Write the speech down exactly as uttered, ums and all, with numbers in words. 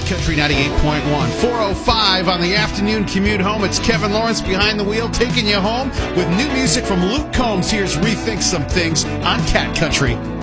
Country ninety-eight point one. four oh five on the afternoon commute home. It's Kevin Lawrence behind the wheel, taking you home with new music from Luke Combs. Here's Rethink Some Things on Cat Country.